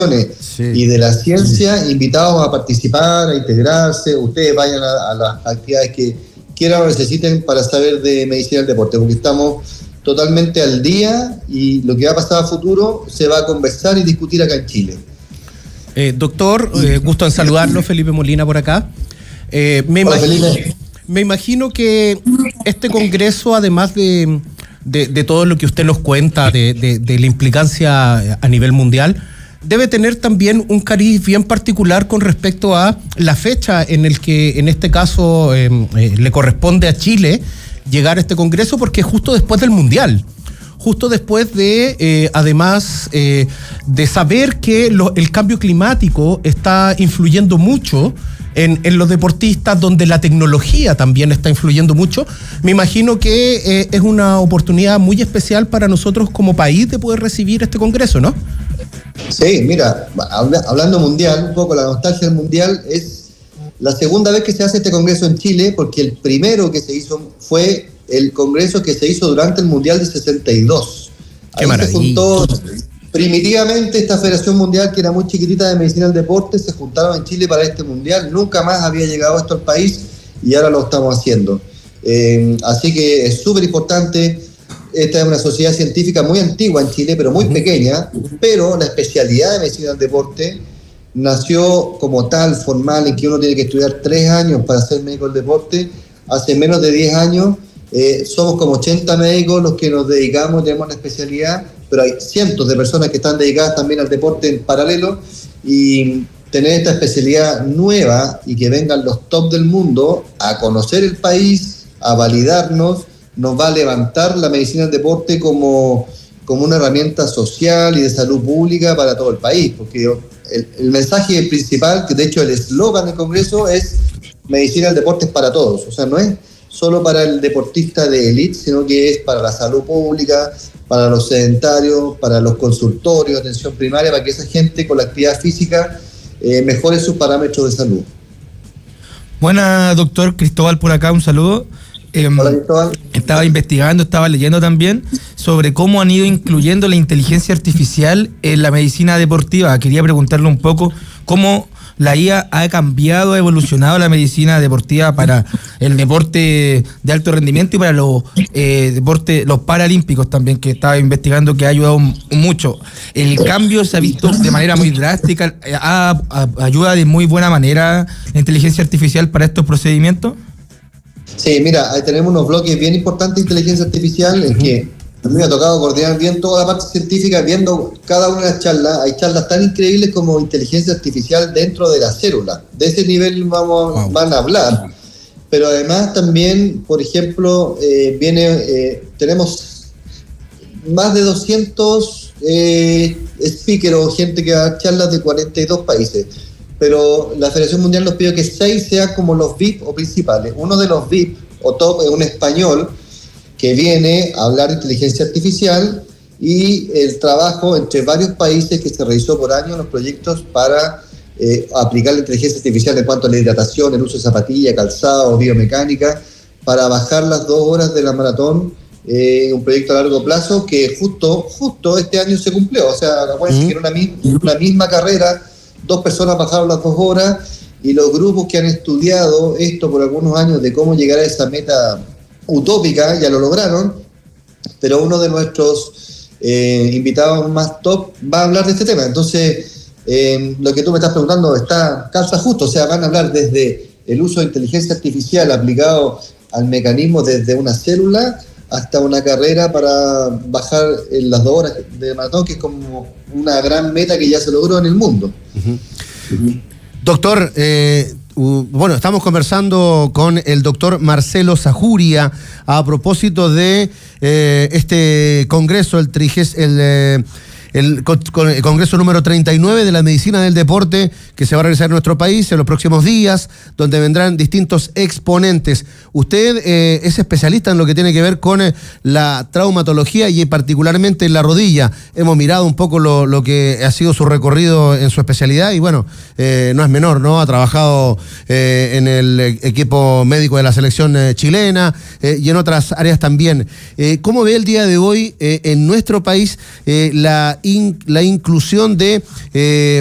Sí. Y de la ciencia, invitados a participar, a integrarse. Ustedes vayan a las actividades que quieran o necesiten para saber de medicina del deporte, porque estamos totalmente al día y lo que va a pasar a futuro se va a conversar y discutir acá en Chile. Doctor, gusto en saludarlo, Felipe Molina por acá. Me imagino que este congreso, además de todo lo que usted nos cuenta, de la implicancia a nivel mundial, debe tener también un cariz bien particular con respecto a la fecha en el que, en este caso, le corresponde a Chile llegar a este congreso, porque es justo después del Mundial. Justo después de, además, de saber que el cambio climático está influyendo mucho en los deportistas, donde la tecnología también está influyendo mucho. Me imagino que es una oportunidad muy especial para nosotros como país de poder recibir este congreso, ¿no? Sí, mira, hablando mundial, un poco la nostalgia del mundial, es la segunda vez que se hace este congreso en Chile, porque el primero que se hizo fue el congreso que se hizo durante el Mundial de 62. ¡Qué Ahí maravilla! se juntó primitivamente esta Federación Mundial, que era muy chiquitita, de medicina del deporte, se juntaron en Chile para este Mundial. Nunca más había llegado esto al país y ahora lo estamos haciendo. Así que es súper importante. Esta es una sociedad científica muy antigua en Chile, pero muy pequeña, pero la especialidad de medicina del deporte nació como tal, formal, en que uno tiene que estudiar 3 años para ser médico del deporte. Hace menos de 10 años somos como 80 médicos los que nos dedicamos, tenemos la especialidad, pero hay cientos de personas que están dedicadas también al deporte en paralelo, y tener esta especialidad nueva y que vengan los top del mundo a conocer el país, a validarnos, nos va a levantar la medicina del deporte como una herramienta social y de salud pública para todo el país, porque el mensaje principal, que de hecho el eslogan del Congreso es medicina del deporte es para todos, o sea, no es solo para el deportista de élite, sino que es para la salud pública, para los sedentarios, para los consultorios, atención primaria, para que esa gente con la actividad física mejore sus parámetros de salud. Buena, doctor Cristóbal, por acá, un saludo. Hola, Cristóbal. Estaba investigando, estaba leyendo también sobre cómo han ido incluyendo la inteligencia artificial en la medicina deportiva. Quería preguntarle un poco cómo la IA ha cambiado, ha evolucionado la medicina deportiva para el deporte de alto rendimiento y para los deportes, los paralímpicos también, que estaba investigando, que ha ayudado mucho. El cambio se ha visto de manera muy drástica. ¿Ayuda de muy buena manera la inteligencia artificial para estos procedimientos? Sí, mira, ahí tenemos unos bloques bien importantes de inteligencia artificial, en que a mí me ha tocado coordinar bien toda la parte científica, viendo cada una de las charlas. Hay charlas tan increíbles como inteligencia artificial dentro de la célula. De ese nivel van a hablar. Pero además también, por ejemplo, tenemos más de 200 speakers o gente que da charlas de 42 países. Pero la Federación Mundial nos pidió que 6 sean como los VIP o principales. Uno de los VIP o top es un español que viene a hablar de inteligencia artificial y el trabajo entre varios países que se realizó por años en los proyectos para aplicar la inteligencia artificial en cuanto a la hidratación, el uso de zapatillas, calzado, biomecánica, para bajar las 2 horas de la maratón, un proyecto a largo plazo que justo este año se cumplió. O sea, acuérdense que en una misma carrera 2 personas bajaron las 2 horas, y los grupos que han estudiado esto por algunos años de cómo llegar a esa meta utópica ya lo lograron, pero uno de nuestros invitados más top va a hablar de este tema. Entonces, lo que tú me estás preguntando calza justo, o sea, van a hablar desde el uso de inteligencia artificial aplicado al mecanismo desde una célula hasta una carrera para bajar en las 2 horas de maratón, que es como una gran meta que ya se logró en el mundo. Doctor, bueno, estamos conversando con el doctor Marcelo Zajuria a propósito de este congreso, el congreso número 39 de la medicina del deporte, que se va a realizar en nuestro país en los próximos días, donde vendrán distintos exponentes. Usted es especialista en lo que tiene que ver con la traumatología y particularmente en la rodilla. Hemos mirado un poco lo que ha sido su recorrido en su especialidad y bueno, no es menor, ¿no? Ha trabajado en el equipo médico de la selección chilena y en otras áreas también. ¿Cómo ve el día de hoy en nuestro país la la inclusión de